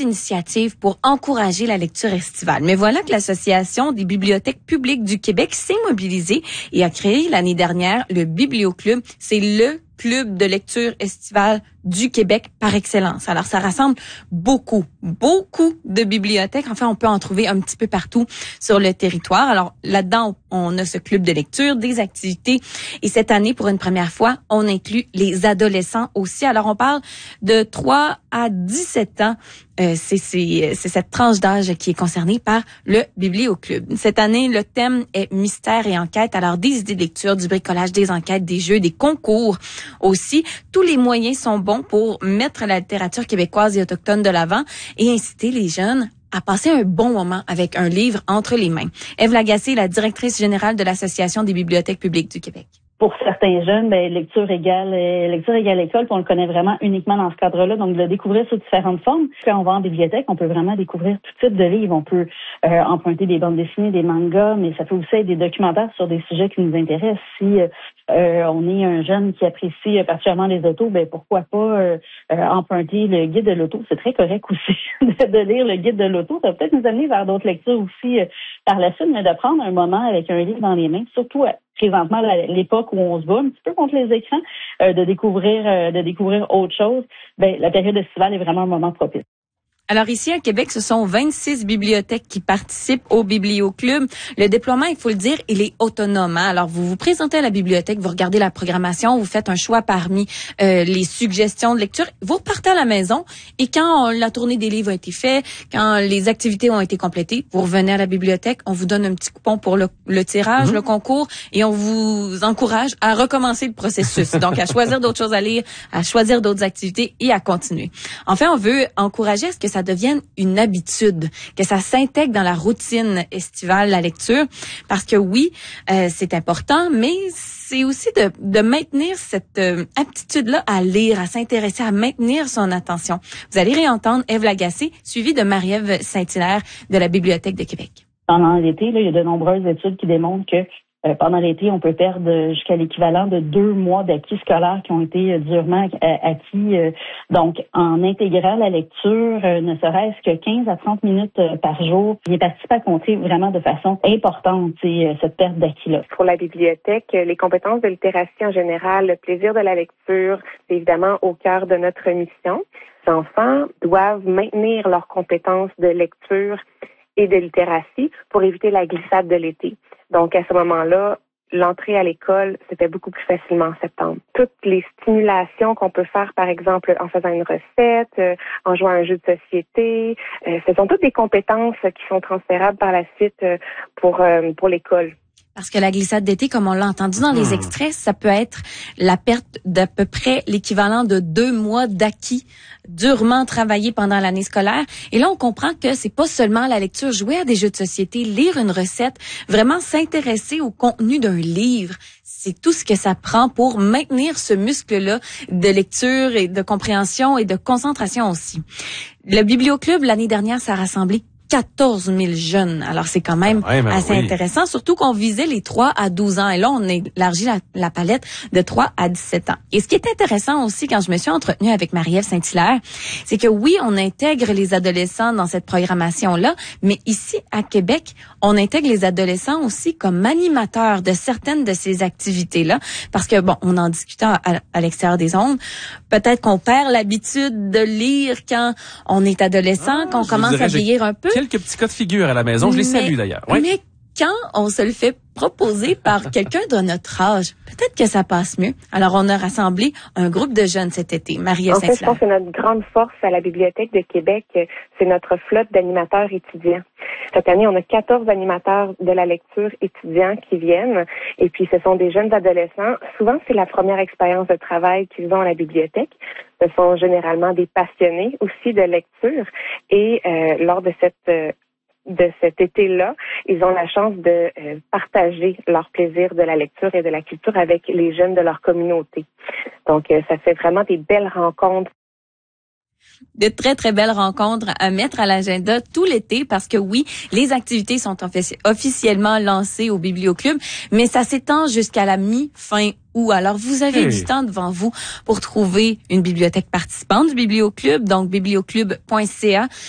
des initiatives pour encourager la lecture estivale. Mais voilà que l'Association des bibliothèques publiques du Québec s'est mobilisée et a créé l'année dernière le Biblioclub. C'est le club de lecture estivale du Québec par excellence. Alors, ça rassemble beaucoup de bibliothèques. Enfin, on peut en trouver un petit peu partout sur le territoire. Alors, là-dedans, on a ce club de lecture, des activités. Et cette année, pour une première fois, on inclut les adolescents aussi. Alors, on parle de 3 à 17 ans. C'est cette tranche d'âge qui est concernée par le Biblioclub. Cette année, le thème est mystère et enquête. Alors, des idées de lecture, du bricolage, des enquêtes, des jeux, des concours aussi. Tous les moyens sont bons pour mettre la littérature québécoise et autochtone de l'avant et inciter les jeunes à passer un bon moment avec un livre entre les mains. Ève Lagacé, la directrice générale de l'Association des bibliothèques publiques du Québec. Pour certains jeunes, lecture égale école, puis on le connaît vraiment uniquement dans ce cadre-là, donc de le découvrir sous différentes formes. Quand on va en bibliothèque, on peut vraiment découvrir tout type de livres. On peut emprunter des bandes dessinées, des mangas, mais ça peut aussi être des documentaires sur des sujets qui nous intéressent. Si on est un jeune qui apprécie particulièrement les autos, pourquoi pas emprunter le guide de l'auto. C'est très correct aussi de lire le guide de l'auto. Ça va peut-être nous amener vers d'autres lectures aussi par la suite, mais de prendre un moment avec un livre dans les mains, surtout présentement, l'époque où on se bat un petit peu contre les écrans, de découvrir autre chose, la période estivale est vraiment un moment propice. Alors ici à Québec, ce sont 26 bibliothèques qui participent au Biblioclub. Le déploiement, il faut le dire, il est autonome. Alors vous vous présentez à la bibliothèque, vous regardez la programmation, vous faites un choix parmi les suggestions de lecture, vous repartez à la maison et quand la tournée des livres a été faite, quand les activités ont été complétées, vous revenez à la bibliothèque, on vous donne un petit coupon pour le tirage, le concours et on vous encourage à recommencer le processus. Donc à choisir d'autres choses à lire, à choisir d'autres activités et à continuer. Enfin, on veut encourager à ce que ça devienne une habitude, que ça s'intègre dans la routine estivale, la lecture, parce que oui, c'est important, mais c'est aussi de maintenir cette aptitude-là à lire, à s'intéresser, à maintenir son attention. Vous allez réentendre Ève Lagacé, suivie de Marie-Ève Saint-Hilaire de la Bibliothèque de Québec. Pendant l'été, il y a de nombreuses études qui démontrent que pendant l'été, on peut perdre jusqu'à l'équivalent de 2 mois d'acquis scolaires qui ont été durement acquis. Donc, en intégrant la lecture, ne serait-ce que 15 à 30 minutes par jour, il participe à compter vraiment de façon importante cette perte d'acquis-là. Pour la bibliothèque, les compétences de littératie en général, le plaisir de la lecture, c'est évidemment au cœur de notre mission. Les enfants doivent maintenir leurs compétences de lecture et de littératie pour éviter la glissade de l'été. Donc, à ce moment-là, l'entrée à l'école se fait beaucoup plus facilement en septembre. Toutes les stimulations qu'on peut faire, par exemple, en faisant une recette, en jouant à un jeu de société, ce sont toutes des compétences qui sont transférables par la suite pour l'école. Parce que la glissade d'été, comme on l'a entendu dans les extraits, ça peut être la perte d'à peu près l'équivalent de 2 mois d'acquis durement travaillés pendant l'année scolaire. Et là, on comprend que c'est pas seulement la lecture, jouer à des jeux de société, lire une recette, vraiment s'intéresser au contenu d'un livre. C'est tout ce que ça prend pour maintenir ce muscle-là de lecture et de compréhension et de concentration aussi. Le Biblioclub, l'année dernière, ça a rassemblé 14 000 jeunes. Alors, c'est quand même assez intéressant, surtout qu'on visait les 3 à 12 ans. Et là, on élargit la palette de 3 à 17 ans. Et ce qui est intéressant aussi, quand je me suis entretenue avec Marie-Ève Saint-Hilaire, c'est que oui, on intègre les adolescents dans cette programmation-là, mais ici, à Québec, on intègre les adolescents aussi comme animateurs de certaines de ces activités-là. Parce que, bon, on en discutait à l'extérieur des ondes. Peut-être qu'on perd l'habitude de lire quand on est adolescent, qu'on commence à vieillir un peu. Quelques petits cas de figure à la maison, je les salue d'ailleurs. Oui. Mais quand on se le fait proposer par quelqu'un de notre âge, peut-être que ça passe mieux. Alors, on a rassemblé un groupe de jeunes cet été. Marie-Ève Saint-Hilaire. En fait, je pense que notre grande force à la Bibliothèque de Québec, c'est notre flotte d'animateurs étudiants. Cette année, on a 14 animateurs de la lecture étudiants qui viennent. Et puis, ce sont des jeunes adolescents. Souvent, c'est la première expérience de travail qu'ils ont à la bibliothèque. Ce sont généralement des passionnés aussi de lecture. Et lors de cet été-là, ils ont la chance de partager leur plaisir de la lecture et de la culture avec les jeunes de leur communauté. Donc, ça fait vraiment des belles rencontres. De très, très belles rencontres à mettre à l'agenda tout l'été parce que oui, les activités sont officiellement lancées au Biblioclub, mais ça s'étend jusqu'à la mi-fin août. Alors, vous avez du temps devant vous pour trouver une bibliothèque participante du Biblioclub, donc biblioclub.ca.